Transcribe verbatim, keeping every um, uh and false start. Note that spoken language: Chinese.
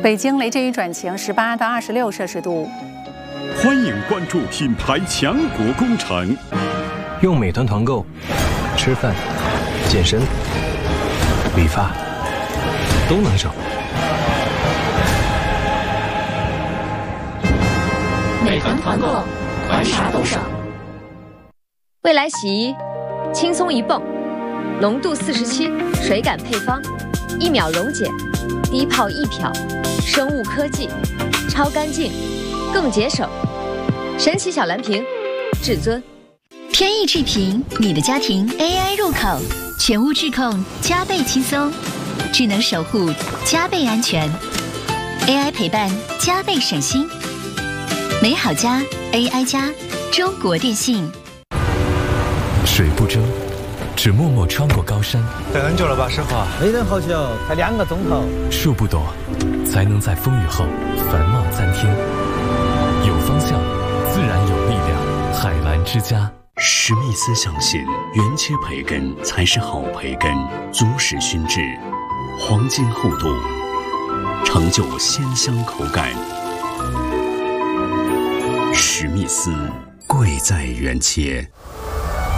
北京雷阵雨转晴，十八到二十六摄氏度。 欢迎关注品牌强国工程。 用美团团购，吃饭、健身、理发都能省。 美团团购，玩啥都省。 未来洗衣，轻松一泵，浓度四十七，水感配方，一秒溶解，低泡易漂，生物科技，超干净，更节省。神奇小蓝瓶，至尊。 天翼智屏，你的家庭 A I 入口，全屋智控加倍轻松，智能守护加倍安全 ，A I 陪伴加倍省心。美好家 A I 加，中国电信。 水不争，只默默穿过高山。 等很久了吧，师傅？ 没等好久，才两个钟头。 树不躲，才能在风雨后繁茂参天。有方向，自然有力量。海澜之家。 史密斯相信，原切培根才是好培根，足使熏制，黄金厚度，成就鲜香口感。史密斯，贵在原切。